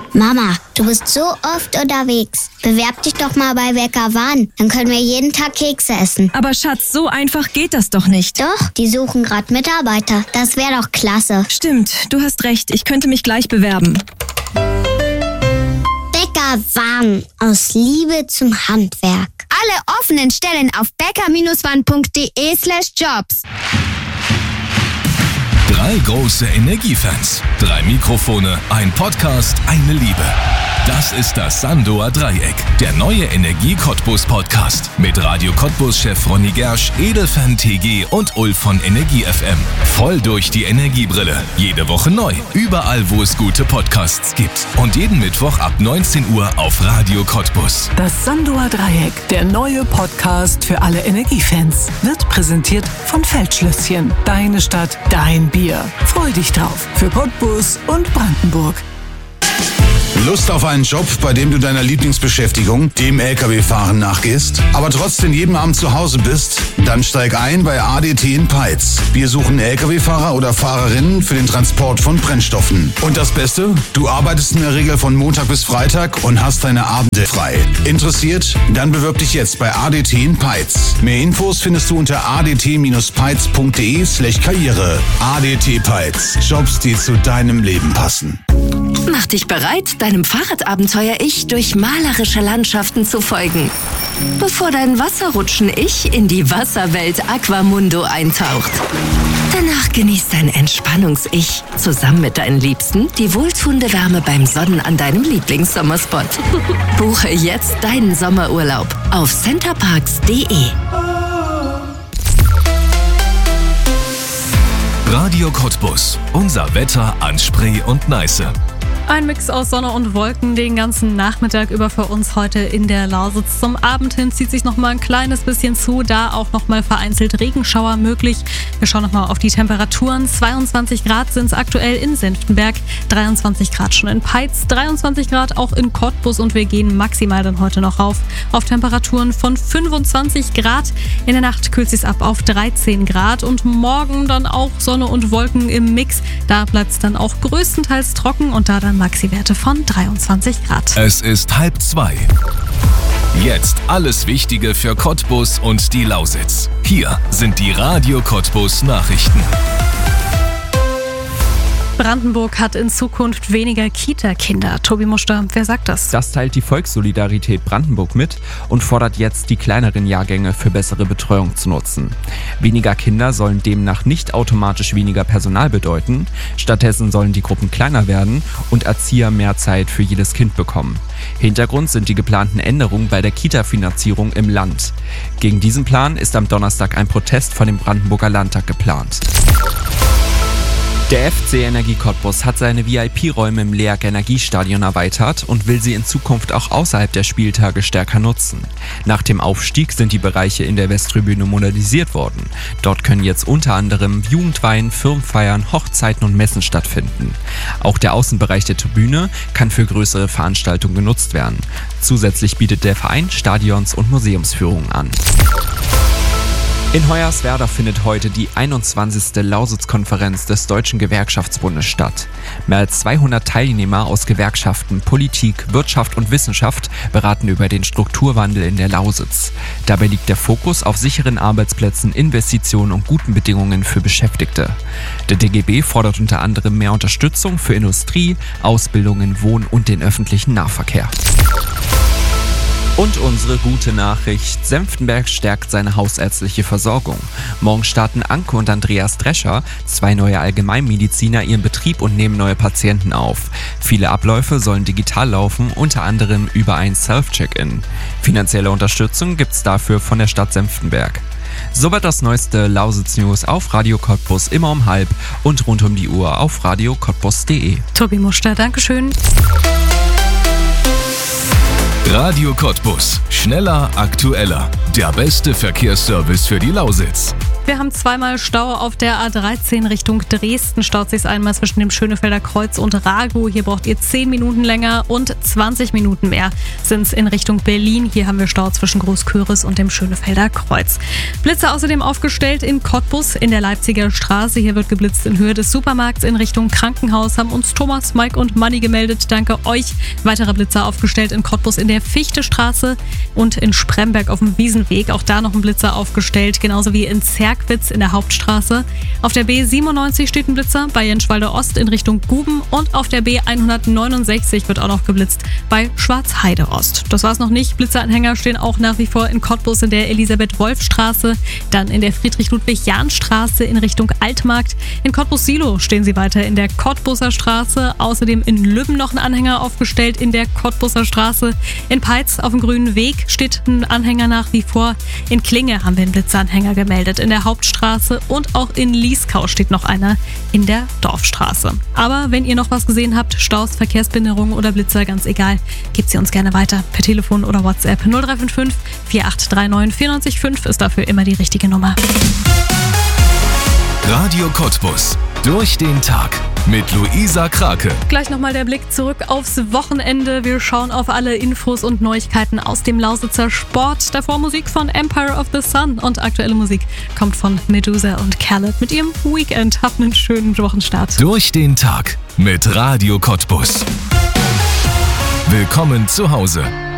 Mama, du bist so oft unterwegs. Bewerb dich doch mal bei Bäcker Wahn. Dann können wir jeden Tag Kekse essen. Aber Schatz, so einfach geht das doch nicht. Doch, die suchen gerade Mitarbeiter. Das wäre doch klasse. Stimmt, du hast recht. Ich könnte mich gleich bewerben. Bäcker Wahn. Aus Liebe zum Handwerk. Alle offenen Stellen auf bäcker-wahn.de/jobs. 3 große Energiefans, 3 Mikrofone, ein Podcast, eine Liebe. Das ist das Sandoer Dreieck, der neue Energie-Cottbus-Podcast mit Radio Cottbus-Chef Ronny Gersch, Edelfan TG und Ulf von Energie FM. Voll durch die Energiebrille. Jede Woche neu. Überall, wo es gute Podcasts gibt. Und jeden Mittwoch ab 19 Uhr auf Radio Cottbus. Das Sandoer Dreieck, der neue Podcast für alle Energiefans, wird präsentiert von Feldschlösschen. Deine Stadt, dein Bier. Freu dich drauf. Für Cottbus und Brandenburg. Lust auf einen Job, bei dem du deiner Lieblingsbeschäftigung, dem LKW-Fahren, nachgehst, aber trotzdem jeden Abend zu Hause bist? Dann steig ein bei ADT in Peitz. Wir suchen LKW-Fahrer oder Fahrerinnen für den Transport von Brennstoffen. Und das Beste? Du arbeitest in der Regel von Montag bis Freitag und hast deine Abende frei. Interessiert? Dann bewirb dich jetzt bei ADT in Peitz. Mehr Infos findest du unter adt-peitz.de/karriere. ADT Peitz. Jobs, die zu deinem Leben passen. Mach dich bereit, deinem Fahrradabenteuer-Ich durch malerische Landschaften zu folgen, bevor dein Wasserrutschen-Ich in die Wasserwelt Aquamundo eintaucht. Danach genießt dein Entspannungs-Ich zusammen mit deinen Liebsten die wohltuende Wärme beim Sonnen an deinem Lieblingssommerspot. Buche jetzt deinen Sommerurlaub auf centerparks.de. Radio Cottbus. Unser Wetter an Spree und Neiße. Ein Mix aus Sonne und Wolken den ganzen Nachmittag über für uns heute in der Lausitz. Zum Abend hin zieht sich noch mal ein kleines bisschen zu, da auch noch mal vereinzelt Regenschauer möglich. Wir schauen noch mal auf die Temperaturen. 22 Grad sind es aktuell in Senftenberg, 23 Grad schon in Peitz, 23 Grad auch in Cottbus und wir gehen maximal dann heute noch rauf auf Temperaturen von 25 Grad. In der Nacht kühlt es ab auf 13 Grad und morgen dann auch Sonne und Wolken im Mix. Da bleibt es dann auch größtenteils trocken und da dann Maxi-Werte von 23 Grad. Es ist 1:30. Jetzt alles Wichtige für Cottbus und die Lausitz. Hier sind die Radio Cottbus Nachrichten. Brandenburg hat in Zukunft weniger Kita-Kinder. Tobi Muster, wer sagt das? Das teilt die Volkssolidarität Brandenburg mit und fordert jetzt, die kleineren Jahrgänge für bessere Betreuung zu nutzen. Weniger Kinder sollen demnach nicht automatisch weniger Personal bedeuten. Stattdessen sollen die Gruppen kleiner werden und Erzieher mehr Zeit für jedes Kind bekommen. Hintergrund sind die geplanten Änderungen bei der Kita-Finanzierung im Land. Gegen diesen Plan ist am Donnerstag ein Protest vor dem Brandenburger Landtag geplant. Der FC Energie Cottbus hat seine VIP-Räume im LEAG Energiestadion erweitert und will sie in Zukunft auch außerhalb der Spieltage stärker nutzen. Nach dem Aufstieg sind die Bereiche in der Westtribüne modernisiert worden. Dort können jetzt unter anderem Jugendweihen, Firmenfeiern, Hochzeiten und Messen stattfinden. Auch der Außenbereich der Tribüne kann für größere Veranstaltungen genutzt werden. Zusätzlich bietet der Verein Stadions- und Museumsführungen an. In Hoyerswerda findet heute die 21. Lausitz-Konferenz des Deutschen Gewerkschaftsbundes statt. Mehr als 200 Teilnehmer aus Gewerkschaften, Politik, Wirtschaft und Wissenschaft beraten über den Strukturwandel in der Lausitz. Dabei liegt der Fokus auf sicheren Arbeitsplätzen, Investitionen und guten Bedingungen für Beschäftigte. Der DGB fordert unter anderem mehr Unterstützung für Industrie, Ausbildungen, Wohn- und den öffentlichen Nahverkehr. Und unsere gute Nachricht: Senftenberg stärkt seine hausärztliche Versorgung. Morgen starten Anke und Andreas Drescher, 2 neue Allgemeinmediziner, ihren Betrieb und nehmen neue Patienten auf. Viele Abläufe sollen digital laufen, unter anderem über ein Self-Check-In. Finanzielle Unterstützung gibt's dafür von der Stadt Senftenberg. Soweit das neueste Lausitz-News auf Radio Cottbus immer um 12:30 und rund um die Uhr auf radiocottbus.de. Tobi Muster, Dankeschön. Radio Cottbus. Schneller, aktueller. Der beste Verkehrsservice für die Lausitz. Wir haben zweimal Stau auf der A13 Richtung Dresden. Staut sich einmal zwischen dem Schönefelder Kreuz und Ragow. Hier braucht ihr 10 Minuten länger und 20 Minuten mehr sind es in Richtung Berlin. Hier haben wir Stau zwischen Großköris und dem Schönefelder Kreuz. Blitze außerdem aufgestellt in Cottbus in der Leipziger Straße. Hier wird geblitzt in Höhe des Supermarkts in Richtung Krankenhaus. Haben uns Thomas, Mike und Manni gemeldet. Danke euch. Weitere Blitzer aufgestellt in Cottbus in der Fichtestraße und in Spremberg auf dem Wiesenweg. Auch da noch ein Blitzer aufgestellt, genauso wie in Zerkwitz in der Hauptstraße. Auf der B97 steht ein Blitzer bei Jenschwalde Ost in Richtung Guben und auf der B169 wird auch noch geblitzt bei Schwarzheide Ost. Das war's noch nicht. Blitzeranhänger stehen auch nach wie vor in Cottbus in der Elisabeth-Wolf-Straße, dann in der Friedrich-Ludwig-Jahn-Straße in Richtung Altmarkt. In Cottbus-Silo stehen sie weiter in der Cottbuser Straße. Außerdem in Lübben noch ein Anhänger aufgestellt in der Cottbuser Straße. In Peitz auf dem Grünen Weg steht ein Anhänger nach wie vor. In Klinge haben wir einen Blitzeranhänger gemeldet in der Hauptstraße und auch in Lieskau steht noch einer in der Dorfstraße. Aber wenn ihr noch was gesehen habt, Staus, Verkehrsbehinderungen oder Blitzer, ganz egal, gebt sie uns gerne weiter per Telefon oder WhatsApp. 0355 4839 94,5 ist dafür immer die richtige Nummer. Radio Cottbus. Durch den Tag. Mit Luisa Krake. Gleich nochmal der Blick zurück aufs Wochenende. Wir schauen auf alle Infos und Neuigkeiten aus dem Lausitzer Sport. Davor Musik von Empire of the Sun und aktuelle Musik kommt von Medusa und Khaled mit ihrem Weekend. Habt einen schönen Wochenstart. Durch den Tag mit Radio Cottbus. Willkommen zu Hause.